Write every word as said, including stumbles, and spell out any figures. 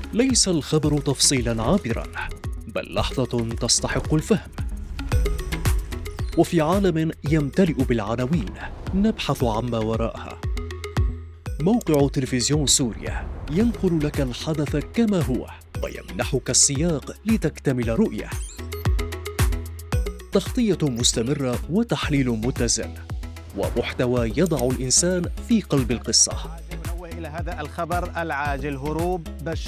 ليس الخبر تفصيلا عابرا، بل لحظة تستحق الفهم. وفي عالم يمتلئ بالعناوين نبحث عما وراءها. موقع تلفزيون سوريا ينقل لك الحدث كما هو ويمنحك السياق لتكتمل رؤية. تغطية مستمرة وتحليل متزن ومحتوى يضع الإنسان في قلب القصة. إلى هذا الخبر العاجل: هروب بشار